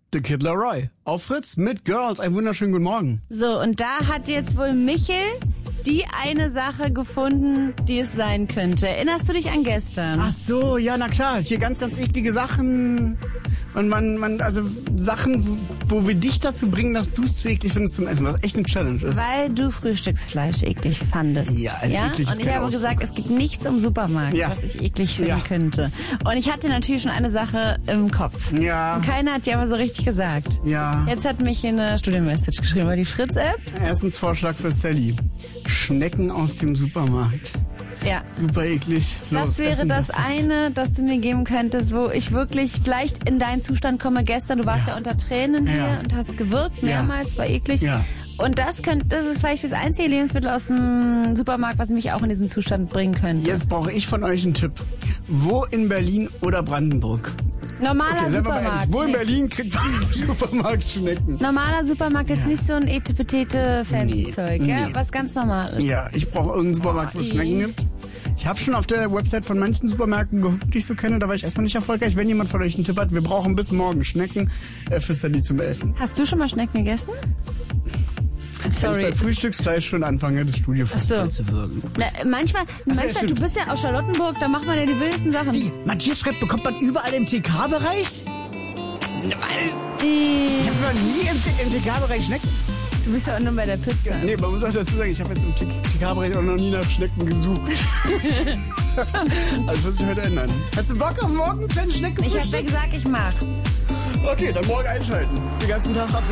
The Kid Laroi. Auf Fritz mit Girls. Einen wunderschönen guten Morgen. So, und da hat jetzt wohl Michel die eine Sache gefunden, die es sein könnte. Erinnerst du dich an gestern? Ach so, ja, na klar. Hier ganz, ganz eklige Sachen. Und also Sachen, wo wir dich dazu bringen, dass du es zu eklig findest zum Essen, was echt eine Challenge ist. Weil du Frühstücksfleisch eklig fandest. Ja, ein ekliges Und ich habe gesagt, es gibt nichts im Supermarkt, was ich eklig finden könnte. Und ich hatte natürlich schon eine Sache im Kopf. Ja. Und keiner hat die aber so richtig gesagt. Ja. Jetzt hat mich eine Studienmessage geschrieben über die Fritz-App. Erstens Vorschlag für Sally. Schnecken aus dem Supermarkt. Ja. Super eklig. Das wäre das eine, das du mir geben könntest, wo ich wirklich vielleicht in deinen Zustand komme. Gestern, du warst ja unter Tränen hier und hast gewirkt mehrmals, war eklig. Ja. Und das ist vielleicht das einzige Lebensmittel aus dem Supermarkt, was mich auch in diesen Zustand bringen könnte. Jetzt brauche ich von euch einen Tipp. Wo in Berlin oder Brandenburg? Normaler Supermarkt. Wo in Berlin kriegt man im Supermarkt Schnecken? Normaler Supermarkt, jetzt nicht so ein Etepetete-Fancy-Zeug, ja? Was ganz Normales. Ja, ich brauche irgendeinen Supermarkt, wo es Schnecken gibt. Ich habe schon auf der Website von manchen Supermärkten geguckt, die ich so kenne, da war ich erstmal nicht erfolgreich. Wenn jemand von euch einen Tipp hat, wir brauchen bis morgen Schnecken für Sally zum Essen. Hast du schon mal Schnecken gegessen? Sorry. Wenn ich bei Frühstücksfleisch schon anfange, das Studio fast voll zu wirken. Na, manchmal, du bist ja aus Charlottenburg, da macht man ja die wildesten Sachen. Wie? Matthias schreibt, bekommt man überall im TK-Bereich? Was? Ich habe noch nie im TK-Bereich Schnecken. Du bist ja auch nur bei der Pizza. Nee, man muss auch dazu sagen, ich habe jetzt im TK-Bereich auch noch nie nach Schnecken gesucht. Also wird sich heute ändern. Hast du Bock auf morgen einen kleinen Schneckenfrühstück? Ich habe ja gesagt, ich mach's. Okay, dann morgen einschalten. Den ganzen Tag ab